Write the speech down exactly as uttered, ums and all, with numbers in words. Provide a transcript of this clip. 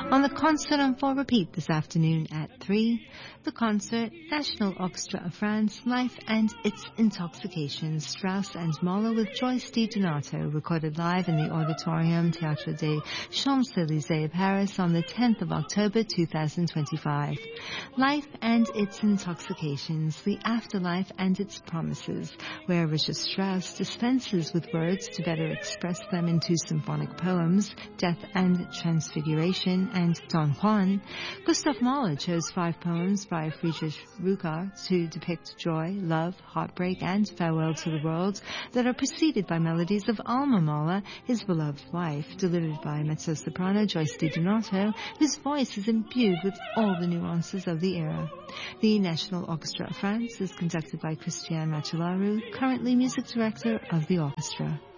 On the concert on full repeat this afternoon at three, the concert, National Orchestra of France, Life and Its Intoxications, Strauss and Mahler with Joyce DiDonato, recorded live in the Auditorium Théâtre des Champs-Élysées, Paris on the tenth of October two thousand twenty-five. Life and Its Intoxications, the afterlife and its promises, where Richard Strauss dispenses with words to better express them in two symphonic poems, Death and Transfiguration and Don Juan. Gustav Mahler chose five poems by Friedrich Rückert to depict joy, love, heartbreak, and farewell to the world that are preceded by melodies of Alma Mahler, his beloved wife, delivered by mezzo-soprano Joyce DiDonato, whose voice is imbued with all the nuances of the era. The National Orchestra of France is conducted by Christian Macellaro, currently music director of the orchestra.